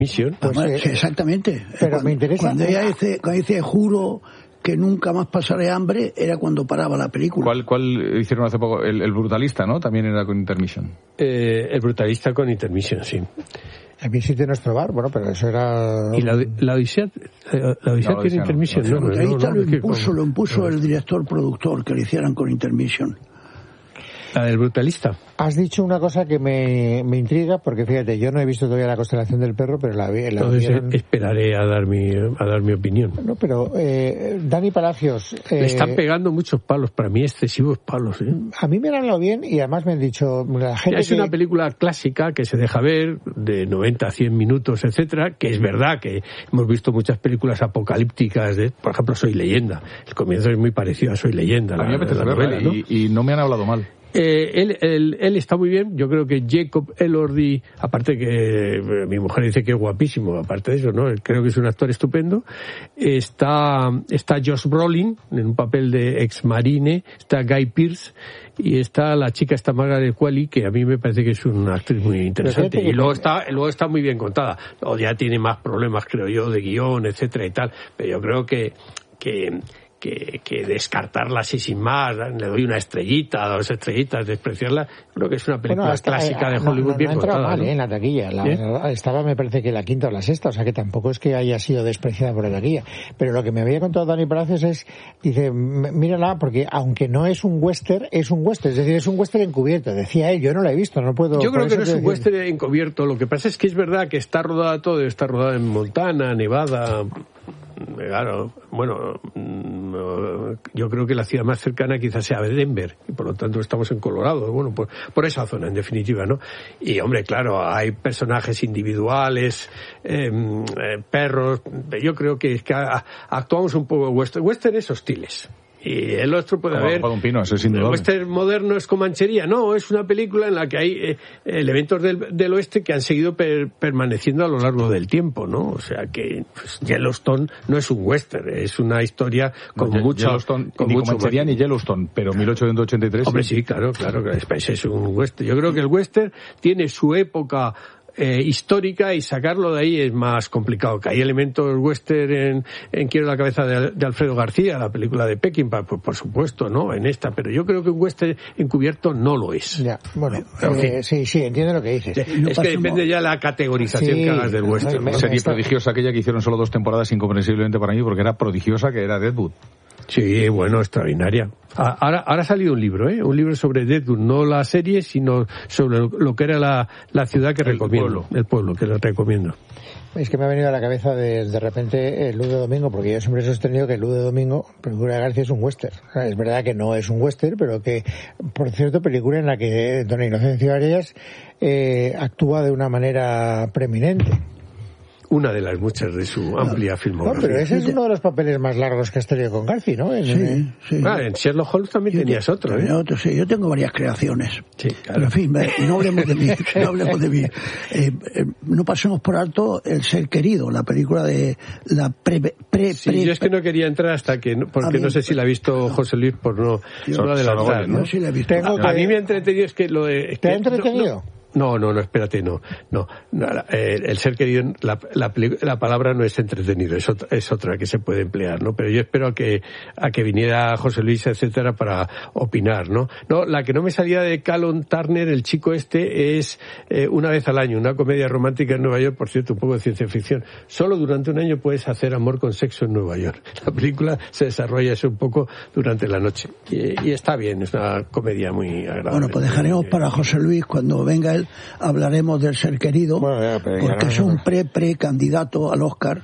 Mission. Pues, exactamente. Pero me interesa. Cuando ella dice juro que nunca más pasaré hambre, era cuando paraba la película. ¿Cuál hicieron hace poco? El Brutalista, ¿no? También era con Intermission. El Brutalista con Intermission, sí. El visite nuestro bar, bueno, pero eso era... Y la Odisea tiene Intermission, ¿no? El Brutalista lo impuso el director productor, que lo hicieran con Intermission. La del Brutalista. Has dicho una cosa que me intriga, porque fíjate, yo no he visto todavía La constelación del perro, pero Entonces esperaré a dar mi opinión. No, pero Dani Palacios... Le están pegando muchos palos, para mí excesivos palos. A mí me han hablado bien y además me han dicho... La gente es una película clásica que se deja ver, de 90 a 100 minutos, etcétera, que es verdad que hemos visto muchas películas apocalípticas, por ejemplo, Soy Leyenda. El comienzo es muy parecido a Soy Leyenda. A mí me apetece verla, ¿no? Y no me han hablado mal. Él está muy bien. Yo creo que Jacob Elordi, aparte que mi mujer dice que es guapísimo, aparte de eso, ¿no? Creo que es un actor estupendo. Está Josh Brolin en un papel de ex marine, está Guy Pearce y está la chica Margaret Qualley, que a mí me parece que es una actriz muy interesante. Y luego está muy bien contada. O ya tiene más problemas, creo yo, de guión, etcétera y tal. Pero yo creo que descartarla así sin más, le doy una estrellita, 2 estrellitas, despreciarla, creo que es una película clásica de Hollywood bien contada. Mal, en la taquilla, estaba me parece que la quinta o la sexta, o sea que tampoco es que haya sido despreciada por la taquilla, pero lo que me había contado Dani Palacios dice, mírala, porque aunque no es un western, es un western, es decir, es un western encubierto, decía él, yo no la he visto, no puedo... Yo creo que no es un western encubierto, lo que pasa es que es verdad que está rodada en Montana, Nevada... Claro, bueno, yo creo que la ciudad más cercana quizás sea Denver, y por lo tanto estamos en Colorado, bueno, por esa zona en definitiva, ¿no? Y hombre, claro, hay personajes individuales, perros, yo creo que actuamos un poco westernes hostiles. Y el otro puede haber... El western moderno es Comanchería. No, es una película en la que hay elementos del oeste que han seguido permaneciendo a lo largo del tiempo, ¿no? O sea que Yellowstone no es un western, es una historia con mucho... Ni Comanchería ni Yellowstone, pero 1883... Hombre, sí, claro, es un western. Yo creo que el western tiene su época... histórica, y sacarlo de ahí es más complicado. Que hay elementos western en Quiero la cabeza de Alfredo García, la película de Peckinpah, pues por supuesto, ¿no? En esta, pero yo creo que un western encubierto no lo es. Ya, bueno, sí, entiendo lo que dices. Es que depende ya la categorización que hagas del western. ¿no? Serie prodigiosa aquella que hicieron solo 2 temporadas, incomprensiblemente para mí, porque era prodigiosa, que era Deadwood. Sí, bueno, extraordinaria. Ahora ha salido un libro sobre Deadwood, no la serie, sino sobre lo que era la ciudad que recomiendo, el pueblo que les recomiendo. Es que me ha venido a la cabeza de repente el Luz de Domingo, porque yo siempre he sostenido que el Luz de Domingo, película de García, es un western. Es verdad que no es un western, pero que, por cierto, película en la que don Inocencio Arias actúa de una manera preeminente. Una de las muchas de su amplia filmografía. No, pero ese es uno de los papeles más largos que has tenido con García, ¿no? Sí. En Sherlock Holmes también tenías otro, ¿eh? Sí, yo tengo varias creaciones. Sí, claro. Pero en fin, no hablemos de mí. No pasemos por alto El ser querido, la película de la Sí, yo es que no quería entrar hasta que... Porque no sé si la ha visto José Luis por no adelantar, ¿no? Yo sí la he visto. A mí me ha entretenido es que lo de... ¿Te ha entretenido? No, espérate, no. El ser querido, la palabra no es entretenido, es otra que se puede emplear, ¿no? Pero yo espero a que viniera José Luis, etcétera, para opinar, ¿no? No, la que no me salía de Callum Turner, el chico este, es Una vez al año, una comedia romántica en Nueva York, por cierto, un poco de ciencia ficción. Solo durante un año puedes hacer amor con sexo en Nueva York. La película se desarrolla eso un poco durante la noche. Y está bien, es una comedia muy agradable. Bueno, pues dejaremos para José Luis, cuando venga él, hablaremos del ser querido, porque es un pre-candidato al Oscar.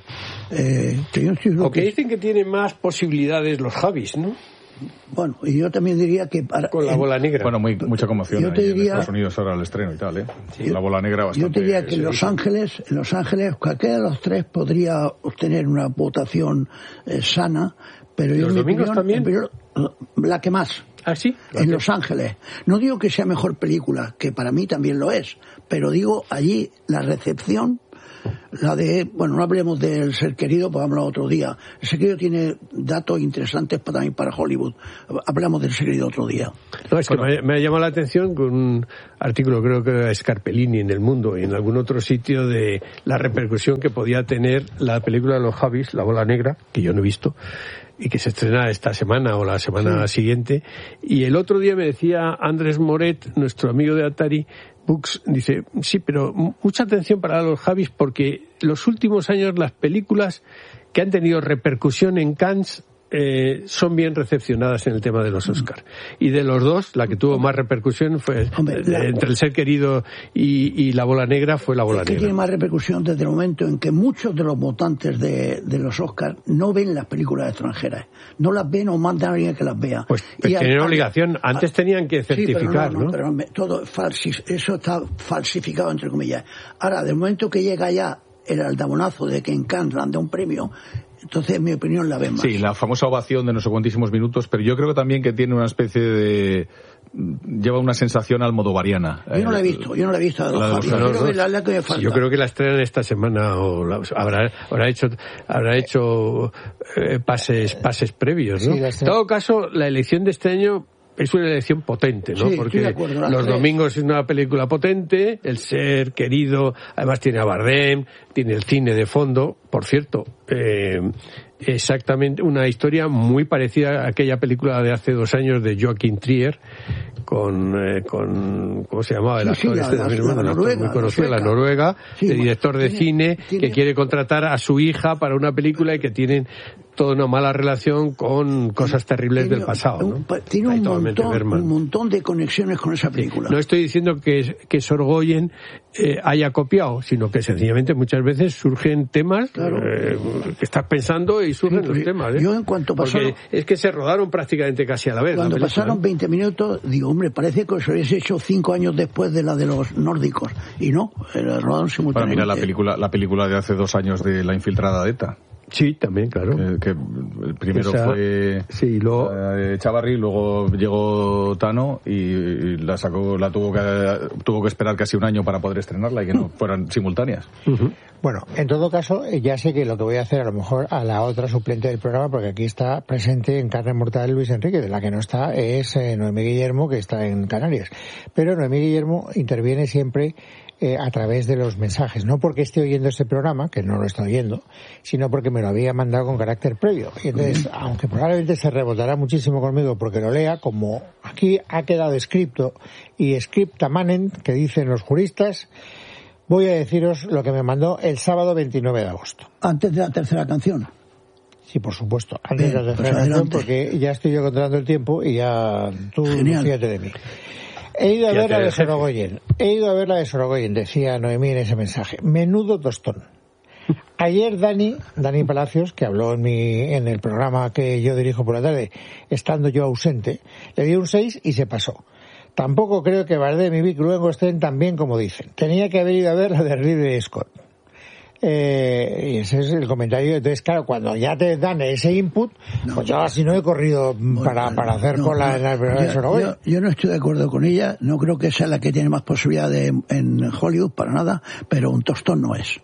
Aunque dicen que tiene más posibilidades los Javis, ¿no? Bueno, y yo también diría que... Con La bola negra. Bueno, mucha conmoción en Estados Unidos ahora al estreno y tal, ¿eh? Sí. La bola negra bastante... Yo te diría que en Los Ángeles, cualquiera de los tres podría obtener una votación sana, pero ¿Los domingos también? La que más. ¿Ah, sí? En Los Ángeles. No digo que sea mejor película, que para mí también lo es, pero digo allí la recepción No hablemos del Ser Querido, pues hablamos otro día. El Ser Querido tiene datos interesantes también para Hollywood. Hablamos del Ser Querido otro día. No, es que me ha llamado la atención con un artículo, creo que de Scarpellini en El Mundo y en algún otro sitio, de la repercusión que podía tener la película de los Javis, La Bola Negra, que yo no he visto, y que se estrena esta semana o la semana siguiente. Y el otro día me decía Andrés Moret, nuestro amigo de Atari Books, dice, sí, pero mucha atención para los Javis, porque los últimos años las películas que han tenido repercusión en Cannes son bien recepcionadas en el tema de los Oscars. Y de los dos, la que tuvo más repercusión fue entre El Ser Querido y La Bola Negra, fue La Bola Negra. Tiene más repercusión desde el momento en que muchos de los votantes de los Oscars no ven las películas extranjeras. No las ven o mandan a alguien que las vea. Pues tienen obligación. Antes tenían que certificar, sí, pero todo eso está falsificado, entre comillas. Ahora, del momento que llega ya el aldabonazo de que en Cannes dan un premio, entonces, en mi opinión, la ven más. Sí, la famosa ovación de no sé cuantísimos minutos, pero yo creo también que tiene una especie de... lleva una sensación almodovariana. Yo no la he visto. Yo creo que la estrenan esta semana, o habrá hecho pases previos, ¿no? Sí, en todo caso, la elección de este año es una elección potente, ¿no? Sí, porque Los Domingos es una película potente, El Ser Querido, además tiene a Bardem, tiene el cine de fondo. Por cierto, exactamente una historia muy parecida a aquella película de hace 2 años de Joachim Trier, con ¿cómo se llamaba? El actor muy conocido, la Noruega, el director de cine que quiere contratar a su hija para una película y que tienen toda una mala relación con cosas terribles del pasado, ¿no? Tiene un montón de conexiones con esa película. No estoy diciendo que Sorgoyen haya copiado, sino que sencillamente muchas veces surgen temas que estás pensando y surgen los temas. Yo en cuanto pasaron... Porque es que se rodaron prácticamente casi a la vez. Cuando pasaron 20 minutos, digo, hombre, parece que os habéis hecho 5 años después de la de los nórdicos. Y no, rodaron simultáneamente. Bueno, mira la película de hace 2 años de La infiltrada de ETA. Sí, también, claro. Que primero fue Chavarri, luego llegó Tano y la sacó, tuvo que esperar casi un año para poder estrenarla y que no fueran simultáneas. Uh-huh. Bueno, en todo caso, ya sé que lo que voy a hacer a lo mejor a la otra suplente del programa, porque aquí está presente en carne mortal Luis Enrique, de la que no está es Noemí Guillermo, que está en Canarias. Pero Noemí Guillermo interviene siempre a través de los mensajes, no porque esté oyendo este programa, que no lo está oyendo, sino porque me lo había mandado con carácter previo. Y entonces, aunque probablemente se rebotará muchísimo conmigo porque lo lea, como aquí ha quedado escrito y scripta manen, que dicen los juristas, voy a deciros lo que me mandó el sábado 29 de agosto. Antes de la tercera canción. Sí, por supuesto, antes de la tercera canción, porque ya estoy yo controlando el tiempo y ya tú fíjate de mí. He ido a ver la de Sorogoyen, decía Noemí en ese mensaje. Menudo tostón. Ayer Dani Palacios, que habló en el programa que yo dirijo por la tarde, estando yo ausente, le dio un 6 y se pasó. Tampoco creo que Bardem y Vic luego estén tan bien como dicen. Tenía que haber ido a ver la de Ridley Scott. Y ese es el comentario. Entonces, claro, cuando ya te dan ese input, pues yo así no he corrido para hacer cola en la de Sorogoyen. Yo no estoy de acuerdo con ella, no creo que sea la que tiene más posibilidades en Hollywood para nada, pero un tostón no es.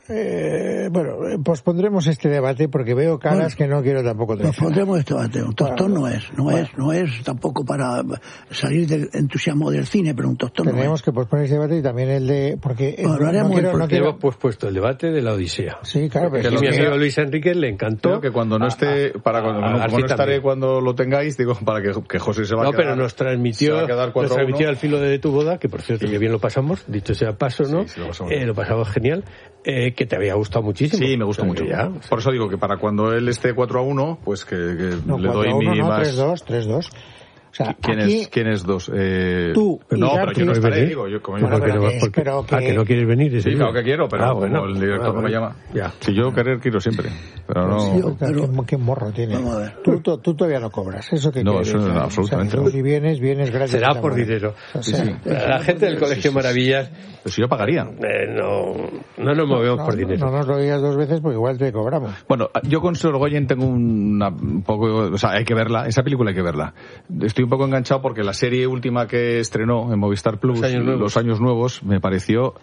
Pues pondremos este debate porque veo caras que no quiero tampoco tener. Pues pondremos este debate. Un tostón no es tampoco para salir del entusiasmo del cine, pero un tostón no es. Tenemos que posponer ese debate y también el de... porque hemos puesto el debate de la Odisea. Sí, claro. Pero a mi amigo Luis Enrique le encantó. Creo que cuando no esté, no estaré cuando lo tengáis, digo, para que José se va a quedar. No, pero nos transmitió al filo de tu boda, que por cierto, que bien lo pasamos, dicho sea paso, ¿no? Sí, lo pasamos genial. Que te había gustado muchísimo. Sí, me gustó mucho. Por eso digo que para cuando él esté 4-1, pues que le doy mi más... 3-2. O sea, ¿Quién es 2? Tú y no, pero yo no estaré, digo. que no quieres venir. Sí, claro que quiero, pero como el director no me llama. Ya. Si yo querer, quiero siempre. Pero no... ¿Qué morro tiene? Tú todavía no cobras. ¿Eso qué no, eso no, absolutamente. O sea, si vienes gracias. Será por dinero. La gente del Colegio Maravillas... Pues yo pagaría. No nos movemos por dinero. No nos lo digas 2 veces porque igual te cobramos. Bueno, yo con Sorogoyen tengo un poco... O sea, hay que verla. Esa película hay que verla. Estoy estoy un poco enganchado porque la serie última que estrenó en Movistar Plus, Los Años Nuevos, me pareció...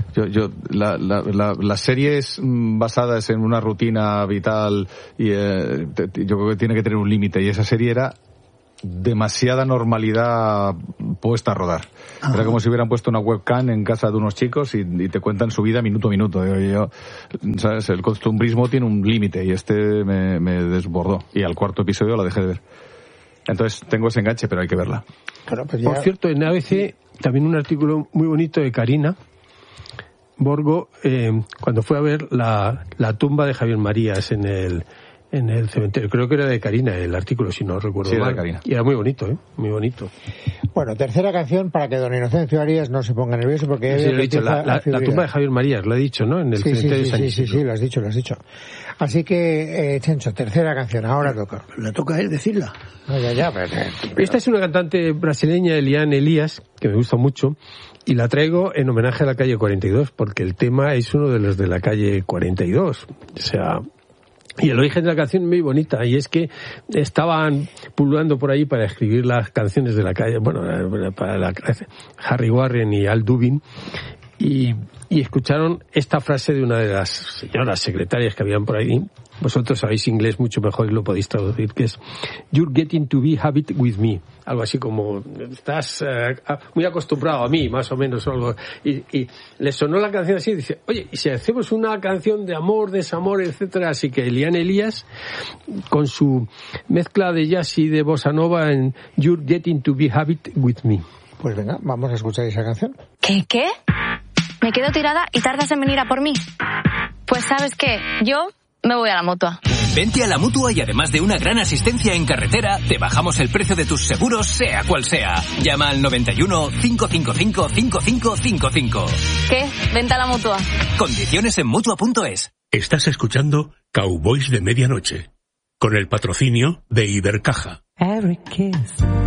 Las series basadas en una rutina vital, y yo creo que tiene que tener un límite, y esa serie era demasiada normalidad puesta a rodar. Ajá. Era como si hubieran puesto una webcam en casa de unos chicos y te cuentan su vida minuto a minuto. ¿Sabes? El costumbrismo tiene un límite y me desbordó. Y al cuarto episodio la dejé de ver. Entonces tengo ese enganche, pero hay que verla. Claro, pues por cierto, en ABC también un artículo muy bonito de Karina Borgo, cuando fue a ver la tumba de Javier Marías en el cementerio. Creo que era de Karina el artículo, si no recuerdo mal. Era de Karina. Y era muy bonito, muy bonito. Bueno, tercera canción para que don Inocencio Arias no se ponga nervioso, porque... Sí, lo he dicho, la tumba de Javier Marías, lo he dicho, ¿no? En el cementerio de San Isidro. Sí, lo has dicho. Así que, Chencho, tercera canción, ahora toca. Le toca a él decirla. No, ya, pero... Esta es una cantante brasileña, Eliane Elias, que me gusta mucho, y la traigo en homenaje a la calle 42, porque el tema es uno de los de la calle 42. O sea... Y el origen de la canción es muy bonita, y es que estaban pululando por ahí para escribir las canciones de la calle, para Harry Warren y Al Dubin, y escucharon esta frase de una de las señoras secretarias que habían por ahí. Vosotros sabéis inglés mucho mejor y lo podéis traducir, que es "You're getting to be habit with me", algo así como estás muy acostumbrado a mí, más o menos, o algo. Y le sonó la canción así y dice, oye, ¿y si hacemos una canción de amor, desamor, etcétera? Así que Eliane Elias, con su mezcla de jazz y de bossa nova en "You're getting to be habit with me". Pues venga, vamos a escuchar esa canción. ¿Qué? ¿Me quedo tirada y tardas en venir a por mí? Pues ¿sabes qué? Yo me voy a la Mutua. Vente a la Mutua y además de una gran asistencia en carretera, te bajamos el precio de tus seguros, sea cual sea. Llama al 91 555 5555. ¿Qué? Vente a la Mutua. Condiciones en Mutua.es. Estás escuchando Cowboys de Medianoche, con el patrocinio de Ibercaja.